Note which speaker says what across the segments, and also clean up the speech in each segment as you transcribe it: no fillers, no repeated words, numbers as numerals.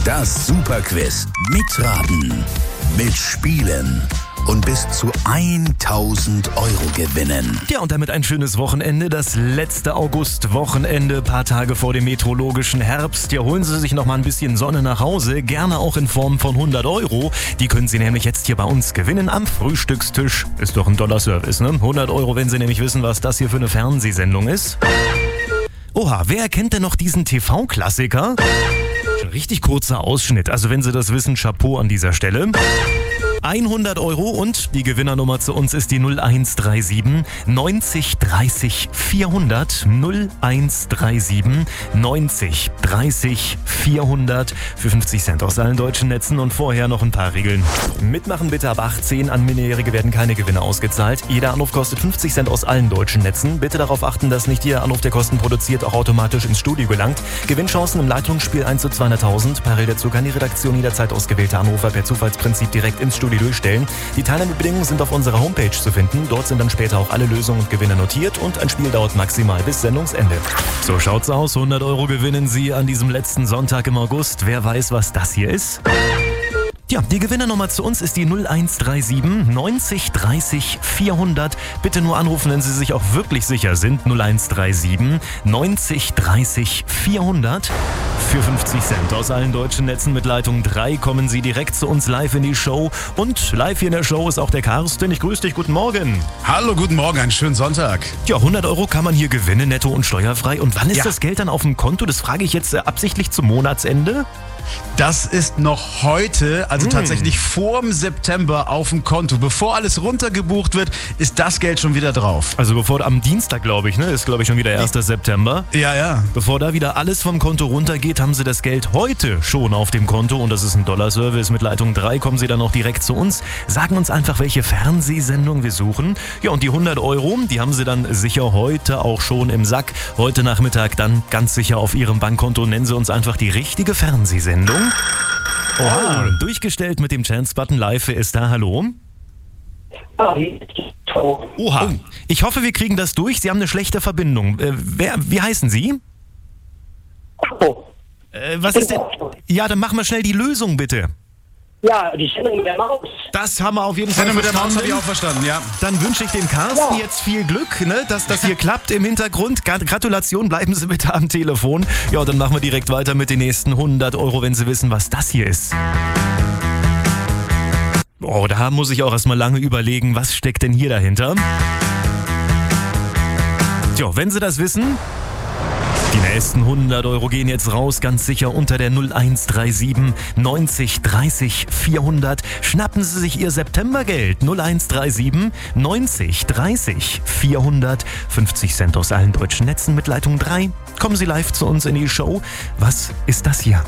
Speaker 1: Das Superquiz. Mitraten, mitspielen und bis zu 1.000 Euro gewinnen.
Speaker 2: Ja, und damit ein schönes Wochenende. Das letzte August-Wochenende, paar Tage vor dem meteorologischen Herbst. Ja, holen Sie sich noch mal ein bisschen Sonne nach Hause. Gerne auch in Form von 100 Euro. Die können Sie nämlich jetzt hier bei uns gewinnen am Frühstückstisch. Ist doch ein toller Service, ne? 100 Euro, wenn Sie nämlich wissen, was das hier für eine Fernsehsendung ist. Oha, wer kennt denn noch diesen TV-Klassiker? Richtig kurzer Ausschnitt. Also wenn Sie das wissen, Chapeau an dieser Stelle. 100 Euro und die Gewinnernummer zu uns ist die 0137 90 30 400 0137 90 30 400 für 50 Cent aus allen deutschen Netzen und vorher noch ein paar Regeln. Mitmachen bitte ab 18, an Minderjährige werden keine Gewinne ausgezahlt. Jeder Anruf kostet 50 Cent aus allen deutschen Netzen. Bitte darauf achten, dass nicht jeder Anruf, der Kosten produziert, auch automatisch ins Studio gelangt. Gewinnchancen im Leitungsspiel 1 zu 200.000. Parallel dazu kann die Redaktion jederzeit ausgewählte Anrufer per Zufallsprinzip direkt ins Studio durchstellen. Die Teilnahmebedingungen sind auf unserer Homepage zu finden. Dort sind dann später auch alle Lösungen und Gewinne notiert und ein Spiel dauert maximal bis Sendungsende. So schaut's aus. 100 Euro gewinnen Sie an diesem letzten Sonntag im August. Wer weiß, was das hier ist? Ja, die Gewinnernummer zu uns ist die 0137 90 30 400. Bitte nur anrufen, wenn Sie sich auch wirklich sicher sind. 0137 90 30 400. Für 50 Cent aus allen deutschen Netzen mit Leitung 3 kommen Sie direkt zu uns live in die Show. Und live hier in der Show ist auch der Carsten. Ich grüße dich, guten Morgen.
Speaker 3: Hallo, guten Morgen, einen schönen Sonntag.
Speaker 2: Ja, 100 Euro kann man hier gewinnen, netto und steuerfrei. Und wann ist das Geld dann auf dem Konto? Das frage ich jetzt absichtlich zum Monatsende.
Speaker 3: Das ist noch heute, also tatsächlich vorm September auf dem Konto. Bevor alles runtergebucht wird, ist das Geld schon wieder drauf.
Speaker 2: Also bevor am Dienstag, glaube ich, ne, ist glaube ich schon wieder 1. September.
Speaker 3: Ja.
Speaker 2: Bevor da wieder alles vom Konto runtergeht, haben Sie das Geld heute schon auf dem Konto und das ist ein $-Service. Mit Leitung 3 kommen Sie dann auch direkt zu uns, sagen uns einfach, welche Fernsehsendung wir suchen. Ja, und die 100 Euro, die haben Sie dann sicher heute auch schon im Sack. Heute Nachmittag dann ganz sicher auf Ihrem Bankkonto. Nennen Sie uns einfach die richtige Fernsehsendung. Oha, durchgestellt mit dem Chance-Button. Live ist da, hallo. Oha, ich hoffe, wir kriegen das durch. Sie haben eine schlechte Verbindung. Wie heißen Sie? Was ist denn? Ja, dann machen wir schnell die Lösung, bitte.
Speaker 4: Ja, die Sendung mit der Maus.
Speaker 2: Das haben wir auf jeden Fall
Speaker 3: Sendung mit der Maus habe ich
Speaker 2: verstanden.
Speaker 3: auch verstanden, ja.
Speaker 2: Dann wünsche ich dem Carsten jetzt viel Glück, ne, dass das hier klappt im Hintergrund. Gratulation, bleiben Sie bitte am Telefon. Ja, und dann machen wir direkt weiter mit den nächsten 100 Euro, wenn Sie wissen, was das hier ist. Oh, da muss ich auch erstmal lange überlegen, was steckt denn hier dahinter? Tja, wenn Sie das wissen... Die nächsten 100 Euro gehen jetzt raus, ganz sicher unter der 0137 90 30 400. Schnappen Sie sich Ihr Septembergeld. 0137 90 30 400. 50 Cent aus allen deutschen Netzen mit Leitung 3. Kommen Sie live zu uns in die Show. Was ist das hier?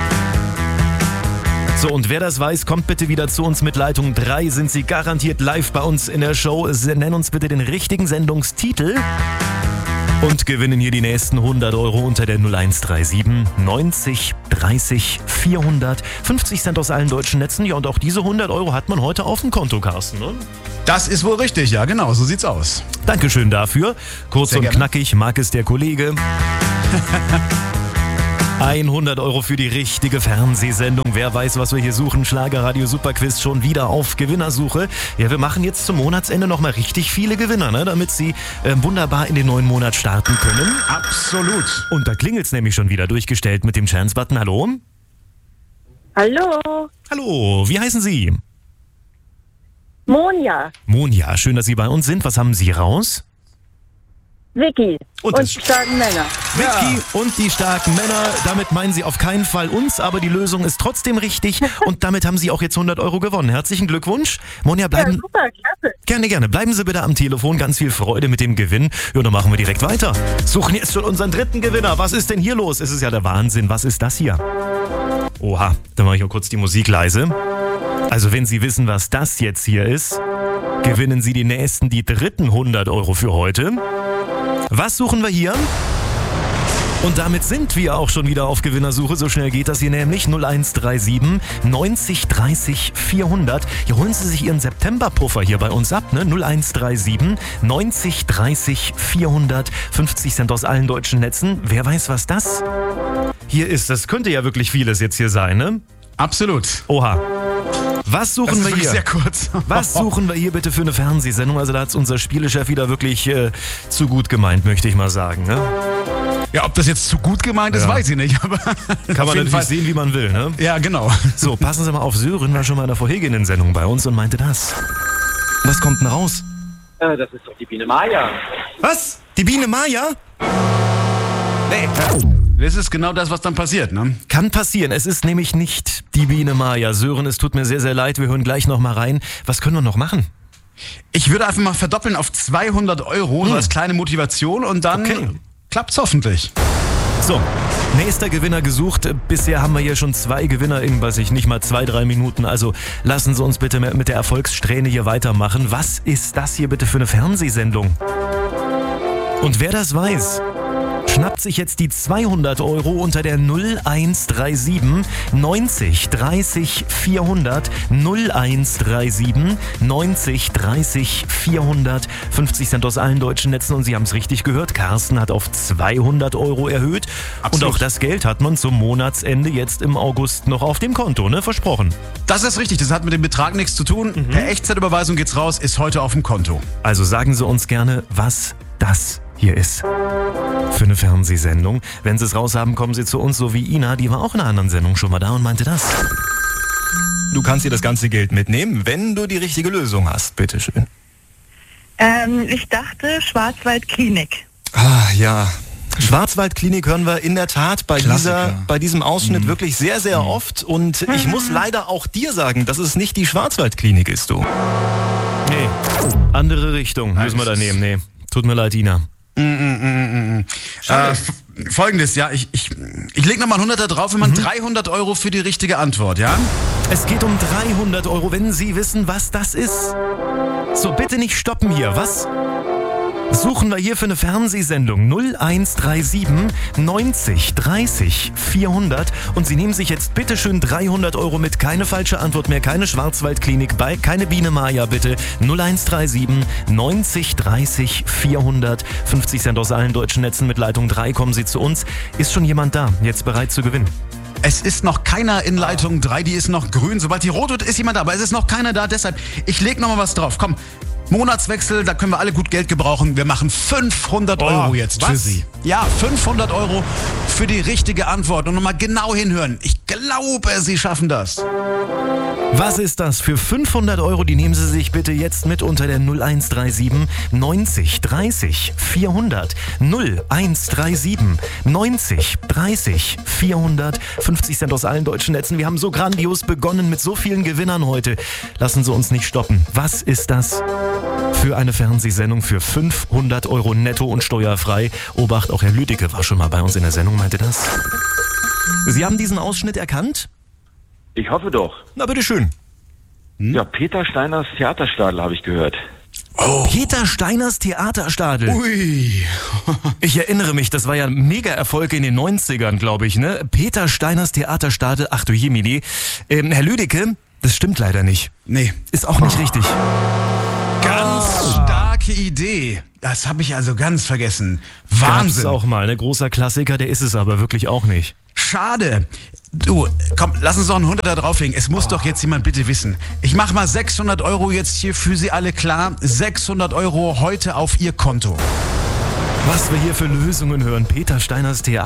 Speaker 2: So, und wer das weiß, kommt bitte wieder zu uns mit Leitung 3. Sind Sie garantiert live bei uns in der Show. Sie nennen uns bitte den richtigen Sendungstitel. Und gewinnen hier die nächsten 100 Euro unter der 0137 90 30 400. 50 Cent aus allen deutschen Netzen. Ja, und auch diese 100 Euro hat man heute auf dem Konto, Carsten, ne?
Speaker 3: Das ist wohl richtig, ja, genau, so sieht's aus.
Speaker 2: Dankeschön dafür. Kurz
Speaker 3: Sehr
Speaker 2: und
Speaker 3: gerne.
Speaker 2: knackig, mag es der Kollege. 100 Euro für die richtige Fernsehsendung. Wer weiß, was wir hier suchen? Schlagerradio Superquiz schon wieder auf Gewinnersuche. Ja, wir machen jetzt zum Monatsende nochmal richtig viele Gewinner, ne? Damit Sie wunderbar in den neuen Monat starten können.
Speaker 3: Absolut.
Speaker 2: Und da klingelt's nämlich schon wieder durchgestellt mit dem Chance-Button. Hallo?
Speaker 4: Hallo,
Speaker 2: Hallo, wie heißen Sie?
Speaker 4: Monja,
Speaker 2: Monja, schön, dass Sie bei uns sind. Was haben Sie raus?
Speaker 4: Vicky
Speaker 2: Und
Speaker 4: und
Speaker 2: das-
Speaker 4: die starken Männer.
Speaker 2: Vicky und die starken Männer. Damit meinen Sie auf keinen Fall uns, aber die Lösung ist trotzdem richtig. Und damit haben Sie auch jetzt 100 Euro gewonnen. Herzlichen Glückwunsch. Monja,
Speaker 4: Ja,
Speaker 2: bleiben...
Speaker 4: super, klasse.
Speaker 2: Gerne. Bleiben Sie bitte am Telefon. Ganz viel Freude mit dem Gewinn. Ja, dann machen wir direkt weiter. Suchen jetzt schon unseren dritten Gewinner. Was ist denn hier los? Es ist ja der Wahnsinn. Was ist das hier? Oha, dann mache ich auch kurz die Musik leise. Also wenn Sie wissen, was das jetzt hier ist, gewinnen Sie die dritten 100 Euro für heute. Was suchen wir hier? Und damit sind wir auch schon wieder auf Gewinnersuche. So schnell geht das hier nämlich. 0137 90 30 400. Hier holen Sie sich Ihren Septemberpuffer hier bei uns ab. Ne? 0137 90 30 400. 50 Cent aus allen deutschen Netzen. Wer weiß, was das hier ist. Das könnte ja wirklich vieles jetzt hier sein, ne?
Speaker 3: Absolut.
Speaker 2: Oha. Was suchen wir hier?
Speaker 3: Sehr kurz.
Speaker 2: Was suchen wir hier bitte für eine Fernsehsendung? Also da hat unser Spielechef wieder wirklich zu gut gemeint, möchte ich mal sagen. Ne?
Speaker 3: Ja, ob das jetzt zu gut gemeint ist, weiß ich nicht. Aber
Speaker 2: kann man natürlich sehen, wie man will. Ne?
Speaker 3: Ja, genau.
Speaker 2: So, passen Sie mal auf, Sören war schon mal in der vorhergehenden Sendung bei uns und meinte das. Was kommt denn raus?
Speaker 4: Das ist doch die Biene Maya.
Speaker 2: Was? Die Biene Maya? Nee.
Speaker 3: Das ist genau das, was dann passiert, ne?
Speaker 2: Kann passieren. Es ist nämlich nicht die Biene Maya. Sören, es tut mir sehr, sehr leid. Wir hören gleich noch mal rein. Was können wir noch machen?
Speaker 3: Ich würde einfach mal verdoppeln auf 200 €, so als kleine Motivation und dann klappt's hoffentlich.
Speaker 2: So, nächster Gewinner gesucht. Bisher haben wir hier schon 2 Gewinner in, nicht mal 2-3 Minuten. Also lassen Sie uns bitte mit der Erfolgssträhne hier weitermachen. Was ist das hier bitte für eine Fernsehsendung? Und wer das weiß, schnappt sich jetzt die 200 € unter der 0137 90 30 400 0137 90 30 400 50 Cent aus allen deutschen Netzen und Sie haben es richtig gehört, Carsten hat auf 200 € erhöht. Absolut. Und auch das Geld hat man zum Monatsende jetzt im August noch auf dem Konto, ne? Versprochen.
Speaker 3: Das ist richtig, das hat mit dem Betrag nichts zu tun. Per Echtzeitüberweisung geht's raus, ist heute auf dem Konto.
Speaker 2: Also sagen Sie uns gerne, was das hier ist für eine Fernsehsendung. Wenn Sie es raushaben, kommen Sie zu uns, so wie Ina, die war auch in einer anderen Sendung schon mal da und meinte das. Du kannst dir das ganze Geld mitnehmen, wenn du die richtige Lösung hast. Bitteschön.
Speaker 5: Ich dachte Schwarzwaldklinik.
Speaker 2: Ah, ja. Schwarzwaldklinik hören wir in der Tat bei diesem Ausschnitt wirklich sehr, sehr oft. Und ich muss leider auch dir sagen, dass es nicht die Schwarzwaldklinik ist, du. Nee, andere Richtung müssen wir da nehmen. Nee, tut mir leid, Ina.
Speaker 3: Folgendes, ja, ich leg nochmal 100er drauf, wenn man 300 € für die richtige Antwort, ja?
Speaker 2: Es geht um 300 €, wenn Sie wissen, was das ist. So, bitte nicht stoppen hier, was? Suchen wir hier für eine Fernsehsendung 0137 90 30 400 und Sie nehmen sich jetzt bitteschön 300 € mit, keine falsche Antwort mehr, keine Schwarzwaldklinik, keine Biene Maya bitte, 0137 90 30 400 50 Cent aus allen deutschen Netzen mit Leitung 3, kommen Sie zu uns. Ist schon jemand da, jetzt bereit zu gewinnen?
Speaker 3: Es ist noch keiner in Leitung 3, die ist noch grün, sobald die rot wird, ist jemand da, aber es ist noch keiner da, deshalb, ich leg nochmal was drauf, komm. Monatswechsel, da können wir alle gut Geld gebrauchen. Wir machen 500 € jetzt für Sie. Ja, 500 € für die richtige Antwort. Und nochmal genau hinhören. Ich glaube, Sie schaffen das.
Speaker 2: Was ist das? Für 500 €, die nehmen Sie sich bitte jetzt mit unter der 0137 90 30 400 0137 90 30 400 50 Cent aus allen deutschen Netzen. Wir haben so grandios begonnen mit so vielen Gewinnern heute. Lassen Sie uns nicht stoppen. Was ist das für eine Fernsehsendung für 500 € netto und steuerfrei? Obacht, auch Herr Lüdecke war schon mal bei uns in der Sendung, meinte das. Sie haben diesen Ausschnitt erkannt?
Speaker 6: Ich hoffe doch.
Speaker 2: Na, bitteschön.
Speaker 6: Ja, Peter Steiners Theaterstadel habe ich gehört.
Speaker 2: Oh. Peter Steiners Theaterstadel.
Speaker 3: Ui.
Speaker 2: Ich erinnere mich, das war ja ein Mega-Erfolg in den 90ern, glaube ich, ne? Peter Steiners Theaterstadel, ach du Jemini. Herr Lüdecke, das stimmt leider nicht.
Speaker 3: Nee.
Speaker 2: Ist auch nicht richtig.
Speaker 3: Ganz starke Idee. Das habe ich also ganz vergessen. Wahnsinn.
Speaker 2: Gab's auch mal, ne? Großer Klassiker, der ist es aber wirklich auch nicht.
Speaker 3: Schade. Du, komm, lass uns doch einen 100er drauflegen. Es muss doch jetzt jemand bitte wissen. Ich mach mal 600 € jetzt hier für Sie alle klar. 600 € heute auf Ihr Konto.
Speaker 2: Was wir hier für Lösungen hören. Peter Steiners Theater.